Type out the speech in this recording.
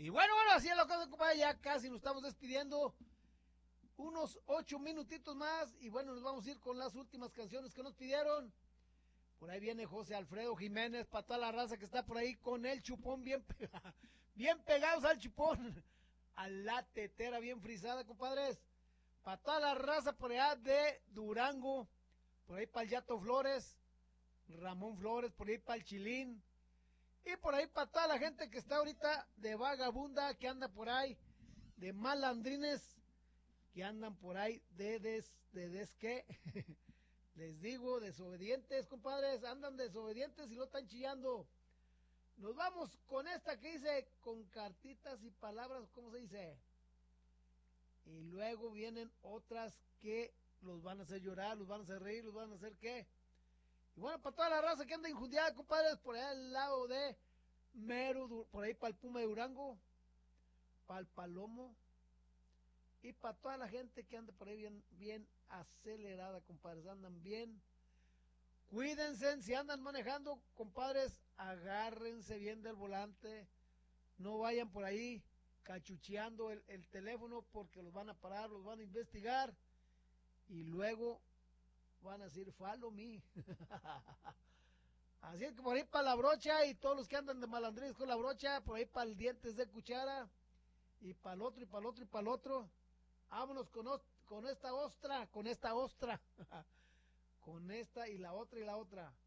Y bueno, así es la cosa, compadre, ya casi nos estamos despidiendo. Unos 8 minutitos más y bueno, nos vamos a ir con las últimas canciones que nos pidieron. Por ahí viene José Alfredo Jiménez, para toda la raza que está por ahí con el chupón bien pegados al chupón, a la tetera bien frisada, compadres. Para toda la raza por allá de Durango, por ahí para el Yato Flores, Ramón Flores, por ahí para el Chilín. Y por ahí para toda la gente que está ahorita de vagabunda, que anda por ahí, de malandrines, que andan por ahí ¿qué? Les digo, desobedientes, compadres, andan desobedientes y lo están chillando. Nos vamos con esta que dice, con cartitas y palabras, ¿cómo se dice? Y luego vienen otras que los van a hacer llorar, los van a hacer reír, los van a hacer ¿qué? Y bueno, para toda la raza que anda injundiada, compadres, por allá al lado de Mero, por ahí para el Puma de Durango, para el Palomo, y para toda la gente que anda por ahí bien acelerada, compadres, andan bien. Cuídense, si andan manejando, compadres, agárrense bien del volante, no vayan por ahí cachucheando el teléfono porque los van a parar, los van a investigar y luego van a decir, follow me. Así es que por ahí para la brocha y todos los que andan de malandrines con la brocha, por ahí para el dientes de cuchara y para el otro y para el otro y para el otro. Vámonos con esta ostra, con esta y la otra y la otra.